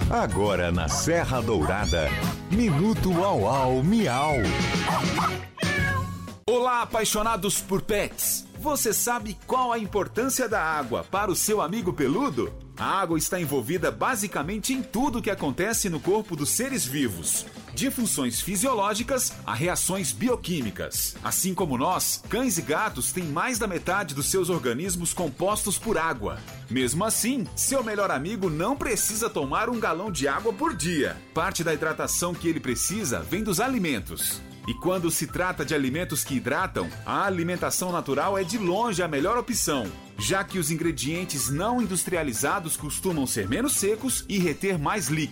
Agora na Serra Dourada, Minuto Au Au Miau. Olá, apaixonados por pets! Você sabe qual a importância da água para o seu amigo peludo? A água está envolvida basicamente em tudo que acontece no corpo dos seres vivos, de funções fisiológicas a reações bioquímicas. Assim como nós, cães e gatos têm mais da metade dos seus organismos compostos por água. Mesmo assim, seu melhor amigo não precisa tomar 1 galão de água por dia. Parte da hidratação que ele precisa vem dos alimentos. E quando se trata de alimentos que hidratam, a alimentação natural é de longe a melhor opção, já que os ingredientes não industrializados costumam ser menos secos e reter mais líquido.